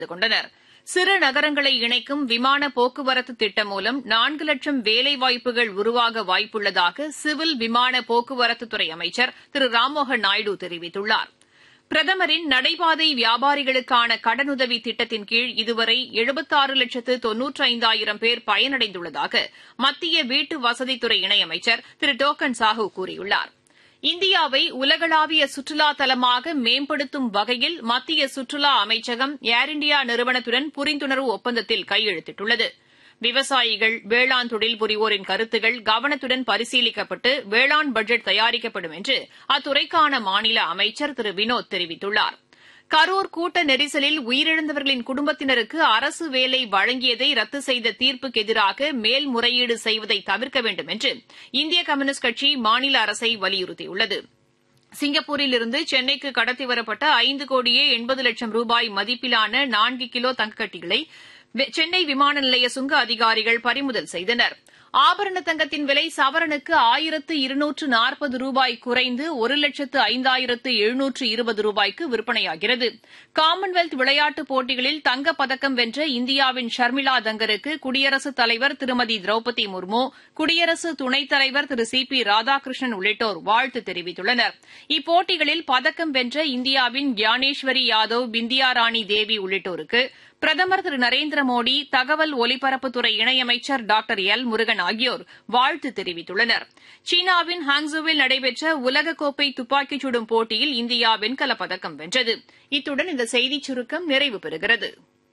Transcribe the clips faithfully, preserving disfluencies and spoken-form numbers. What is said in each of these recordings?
கொண்டனர். சிறு நகரங்களை இணைக்கும் விமான போக்குவரத்து திட்டம் மூலம் நான்கு லட்சம் வேலைவாய்ப்புகள் உருவாக வாய்ப்புள்ளதாக சிவில் விமான போக்குவரத்துத்துறை அமைச்சர் திரு ராம்மோகன் நாயுடு தெரிவித்துள்ளார். பிரதமரின் நடைபாதை வியாபாரிகளுக்கான கடனுதவி திட்டத்தின் கீழ் இதுவரை எழுபத்தாறு லட்சத்து தொன்னூற்றி ஐந்தாயிரம் பேர் பயனடைந்துள்ளதாக மத்திய வீட்டு வசதித்துறை இணையமைச்சர் திரு டோக்கன் சாஹூ கூறியுள்ளார். இந்தியாவை உலகளாவிய சுற்றுலா தலமாக மேம்படுத்தும் வகையில் மத்திய சுற்றுலா அமைச்சகம் ஏர் இண்டியா நிறுவனத்துடன் புரிந்துணர்வு ஒப்பந்தத்தில் கையெழுத்திட்டுள்ளது. விவசாயிகள், வேளாண் தொழில் புரிவோரின் கருத்துகள் கவனத்துடன் பரிசீலிக்கப்பட்டு வேளாண் பட்ஜெட் தயாரிக்கப்படும் என்று அத்துறைக்கான மாநில அமைச்சர் திரு வினோத் தெரிவித்துள்ளார். கரூர் கூட்ட நெரிசலில் உயிரிழந்தவர்களின் குடும்பத்தினருக்கு அரசு வேலை வழங்கியதை ரத்து செய்த தீர்ப்புக்கு எதிராக மேல்முறையீடு செய்வதை தவிர்க்க வேண்டும் என்று இந்திய கம்யூனிஸ்ட் கட்சி மாநில அரசை வலியுறுத்தியுள்ளது. சிங்கப்பூரிலிருந்து சென்னைக்கு கடத்தி வரப்பட்ட ஐந்து கோடியே எண்பது லட்சம் ரூபாய் மதிப்பிலான நான்கு கிலோ தங்கக்கட்டிகளை சென்னை விமான நிலைய சுங்க அதிகாரிகள் பறிமுதல் செய்தனர். ஆபரண தங்கத்தின் விலை சவரனுக்கு ஆயிரத்து இருநூற்று நாற்பது ரூபாய் குறைந்து ஒரு லட்சத்து ஐந்தாயிரத்து எழுநூற்று இருபது ரூபாய்க்கு விற்பனையாகிறது. காமன்வெல்த் விளையாட்டுப் போட்டிகளில் தங்கப்பதக்கம் வென்ற இந்தியாவின் ஷர்மிளா தங்கருக்கு குடியரசுத் தலைவர் திருமதி திரௌபதி முர்மு, குடியரசு துணைத் தலைவர் திரு சி பி ராதாகிருஷ்ணன் உள்ளிட்டோர் வாழ்த்து தெரிவித்துள்ளனர். இப்போட்டிகளில் பதக்கம் வென்ற இந்தியாவின் கியானேஸ்வரி யாதவ், பிந்தியா ராணி தேவி உள்ளிட்டோருக்கு பிரதமர் திரு நரேந்திர மோடி, தகவல் ஒலிபரப்புத்துறை இணையமைச்சர் டாக்டர் எல் முருகன் ஆகியோர் வாழ்த்து தெரிவித்துள்ளனர். சீனாவின் ஹாங்ஸுவில் நடைபெற்ற உலகக்கோப்பை துப்பாக்கிச் சுடும் போட்டியில் இந்தியா வெண்கலப் பதக்கம் வென்றது. இத்துடன் இந்த செய்திச் சுருக்கம் நிறைவு பெறுகிறது.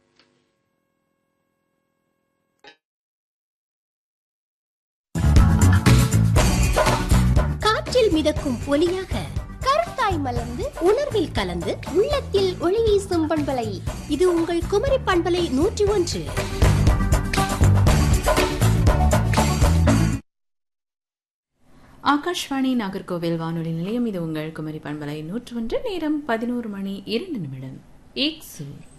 காற்றில் மிதக்கும் ஒலியாக கருத்தாய் மலர்ந்து உணர்வில் கலந்து உள்ளத்தில் ஒளி வீசும் பண்பலை. இது உங்கள் குமரி பண்பலை நூற்றி ஒன்று. ஆகாஷ்வாணி நாகர்கோவில் வானொலி நிலையம். இது உங்கள் குமரி பண்பலை நூற்றி ஒன்று. நேரம் பதினோரு மணி இரண்டு நிமிடம்.